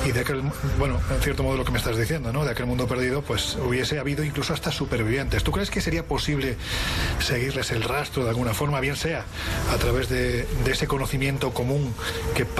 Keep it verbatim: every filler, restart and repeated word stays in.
y de aquel, bueno, en cierto modo lo que me estás diciendo, ¿no? De aquel mundo perdido, pues hubiese habido incluso hasta supervivientes. ¿Tú crees que sería posible seguirles el rastro de alguna forma, bien sea a través de, de ese conocimiento común que